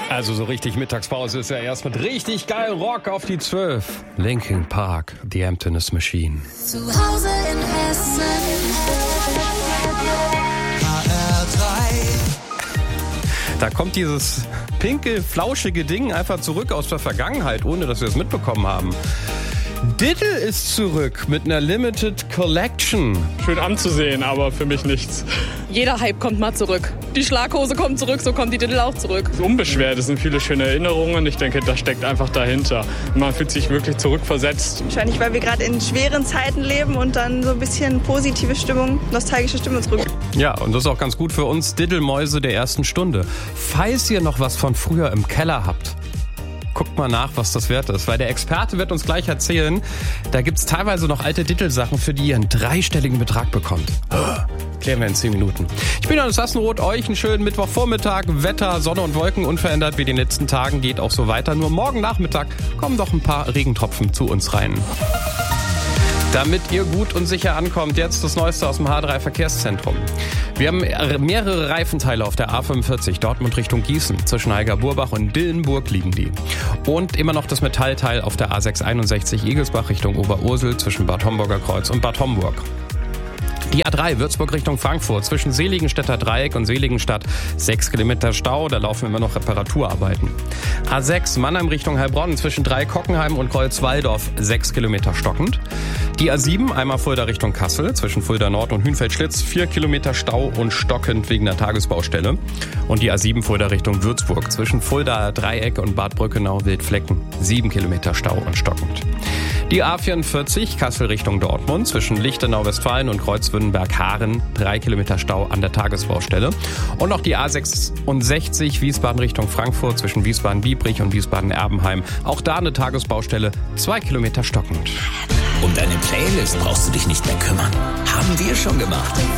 Also so richtig Mittagspause ist ja erst mit richtig geil Rock auf die 12. Linkin Park, The Emptiness Machine. Zu Hause in Hessen. Da kommt dieses pinke, flauschige Ding einfach zurück aus der Vergangenheit, ohne dass wir es mitbekommen haben. Diddle ist zurück mit einer Limited Collection. Schön anzusehen, aber für mich nichts. Jeder Hype kommt mal zurück. Die Schlaghose kommt zurück, so kommt die Diddle auch zurück. Unbeschwert, es sind viele schöne Erinnerungen. Ich denke, das steckt einfach dahinter. Man fühlt sich wirklich zurückversetzt. Wahrscheinlich, weil wir gerade in schweren Zeiten leben und dann so ein bisschen positive Stimmung, nostalgische Stimmung zurück. Ja, und das ist auch ganz gut für uns Diddle-Mäuse der ersten Stunde. Falls ihr noch was von früher im Keller habt, guckt mal nach, was das wert ist, weil der Experte wird uns gleich erzählen, da gibt's teilweise noch alte Diddle-Sachen, für die ihr einen dreistelligen Betrag bekommt. Klären wir in 10 Minuten. Ich bin Johannes Sassenroth, euch einen schönen Mittwochvormittag, Wetter, Sonne und Wolken unverändert wie in den letzten Tagen, geht auch so weiter. Nur morgen Nachmittag kommen doch ein paar Regentropfen zu uns rein. Damit ihr gut und sicher ankommt, jetzt das Neueste aus dem H3 Verkehrszentrum. Wir haben mehrere Reifenteile auf der A45 Dortmund Richtung Gießen. Zwischen Heiger-Burbach und Dillenburg liegen die. Und immer noch das Metallteil auf der A661 Igelsbach Richtung Oberursel zwischen Bad Homburger Kreuz und Bad Homburg. Die A3 Würzburg Richtung Frankfurt zwischen Seligenstädter Dreieck und Seligenstadt 6 Kilometer Stau, da laufen immer noch Reparaturarbeiten. A6 Mannheim Richtung Heilbronn zwischen Dreikockenheim und Kreuzwaldorf 6 Kilometer stockend. Die A7 einmal Fulda Richtung Kassel zwischen Fulda Nord und Hünfeld-Schlitz 4 Kilometer Stau und stockend wegen der Tagesbaustelle. Und die A7 Fulda Richtung Würzburg zwischen Fulda Dreieck und Bad Brückenau-Wildflecken 7 Kilometer Stau und stockend. Die A44 Kassel Richtung Dortmund zwischen Lichtenau-Westfalen und Kreuzwürdenberg-Haaren 3 Kilometer Stau an der Tagesbaustelle. Und noch die A66 Wiesbaden Richtung Frankfurt zwischen Wiesbaden-Biebrich und Wiesbaden-Erbenheim. Auch da eine Tagesbaustelle, 2 Kilometer stockend. Um deine Playlist brauchst du dich nicht mehr kümmern. Haben wir schon gemacht.